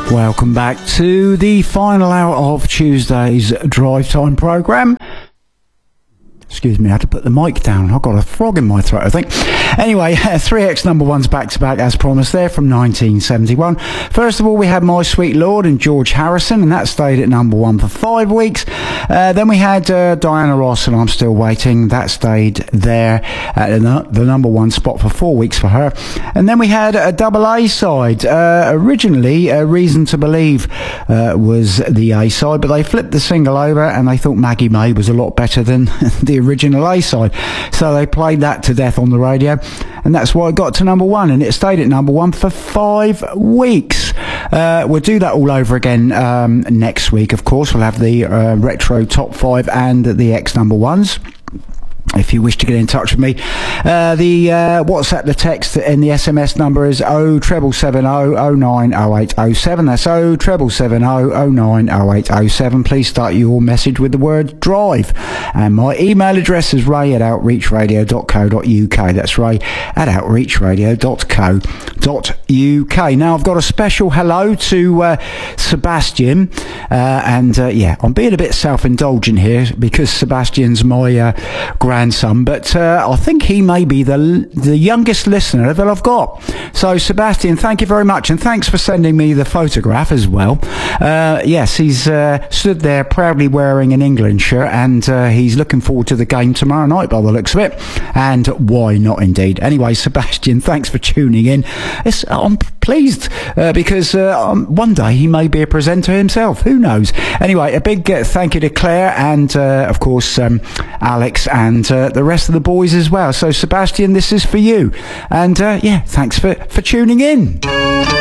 Welcome back to the final hour of Tuesday's Drive Time programme. Excuse me, I had to put the mic down. I've got a frog in my throat, I think. Anyway, 3X number ones back-to-back as promised there from 1971. First of all, we had My Sweet Lord and George Harrison, and that stayed at number one for 5 weeks. Then we had Diana Ross and I'm Still Waiting. That stayed there at the number one spot for 4 weeks for her. And then we had a double A side. Originally, Reason to Believe was the A side, but they flipped the single over and they thought Maggie May was a lot better than the original A side, so they played that to death on the radio, and that's why it got to number one, and it stayed at number one for 5 weeks. We'll do that all over again next week. Of course, we'll have the retro top 5 and the X number ones. If you wish to get in touch with me, the WhatsApp, the text and the SMS number is 07770 090807. That's 07770 090807. Please start your message with the word drive. And my email address is ray@outreachradio.co.uk. That's ray@outreachradio.co.uk. Now, I've got a special hello to Sebastian. Yeah, I'm being a bit self-indulgent here because Sebastian's my grandson, but I think he may be the youngest listener that I've got. So Sebastian, thank you very much, and thanks for sending me the photograph as well. Yes, he's stood there proudly wearing an England shirt, and he's looking forward to the game tomorrow night by the looks of it, and why not indeed. Anyway, Sebastian, thanks for tuning in. I'm pleased because one day he may be a presenter himself, who knows. Anyway, a big thank you to Claire and of course Alex and the rest of the boys as well. So Sebastian, this is for you, and yeah, thanks for tuning in.